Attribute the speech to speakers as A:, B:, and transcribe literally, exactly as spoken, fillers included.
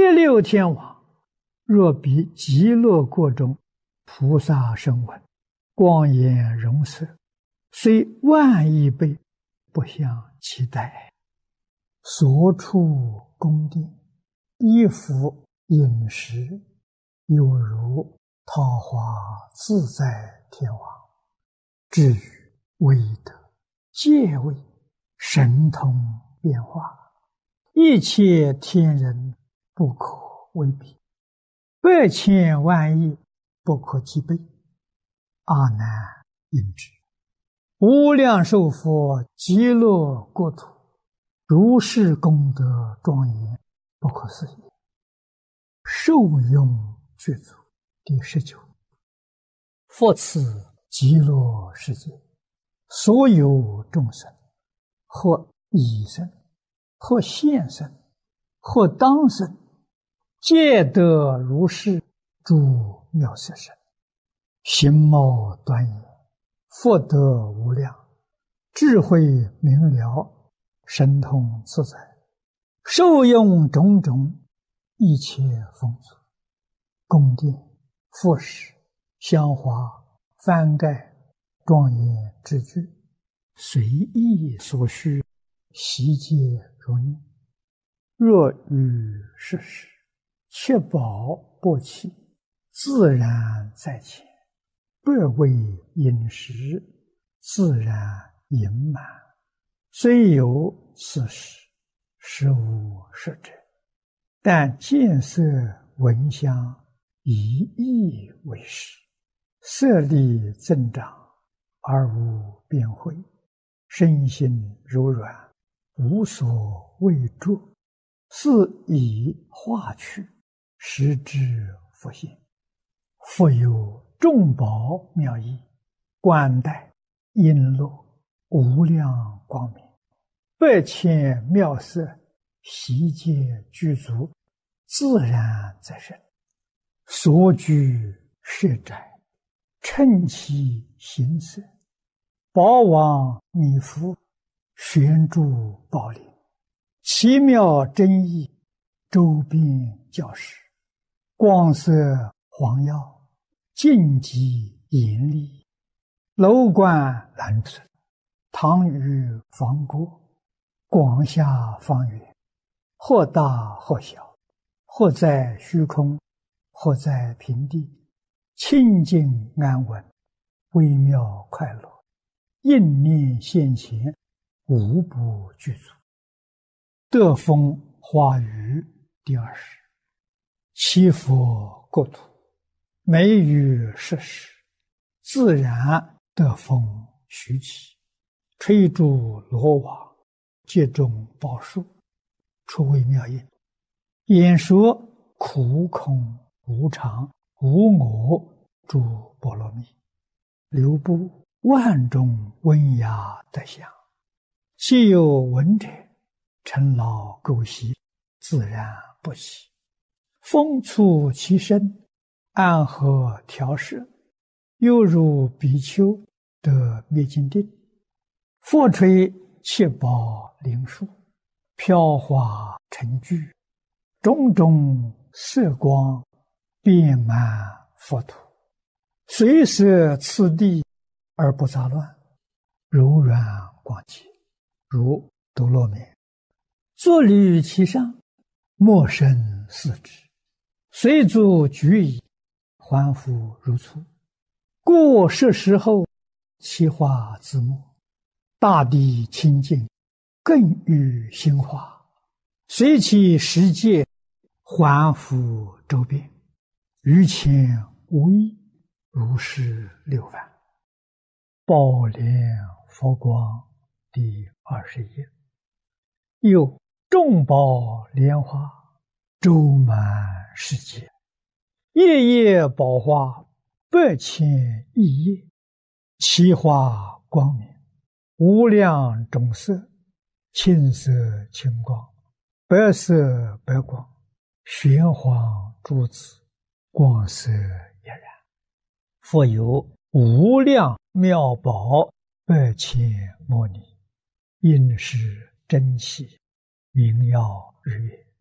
A: 一六天王，若比极乐国中菩萨声闻，光颜容色，虽万亿倍，不相期待。所处宫殿，衣服饮食，犹如桃花自在天王。至于威德、戒位、神通变化，一切天人不可为比，百千万亿不可计备。阿难应知，无量寿佛极乐国土，如是功德庄严，不可思议。受用具足。第十九，佛此极乐世界，所有众生，或已生，或现生，或当生，皆得如是诸妙色身，形貌端严，福德无量，智慧明了，神通自在，受用种种一切丰足，宫殿、佛室、香花、幡盖、庄严之具，随意所需，悉皆如念。若遇世事，确保不起，自然在前，百味饮食，自然盈满。虽有此事，实无实者，但见色闻香，以意为实，色力增长，而无边慧，身心柔软，无所畏著，是以化去，实之佛性。复有众宝妙义，冠带璎珞，无量光明，百千妙色，悉皆具足，自然在身。所居舍宅，称其形色，宝王弥覆，悬柱宝林，奇妙真义，周边教室，光色黄耀，净极严厉，楼观蓝色，堂宇房郭，广厦方圆，或大或小，或在虚空，或在平地，清净安稳，微妙快乐，应念现前，无不具足。得风花雨第二十，七佛国土，每于设施，自然得风徐起，吹竹罗网，接种宝树，出微妙音，演说苦空无常无我诸波罗蜜，流布万种温雅德相，既有闻者，尘劳垢习，自然不起。风触其身，安和调摄，犹如比丘得灭尽定。复吹七宝灵树，飘华成聚，种种色光，遍满佛土，随摄次第而不杂乱，柔软广洁，如多罗面。坐履其上，莫生四肢，随足举矣，还复如初。故是时候，其化自没，大地清净，更与心化，随其世界，还复周遍，于前无异，如是六番。宝莲佛光第二十页。又众宝莲花，周满世界，夜夜宝花，百千亿叶，其花光明，无量种色，青色青光，白色白光，玄黄珠子，光色俨然。复有无量妙宝，百千摩尼，应是珍奇，明耀日月，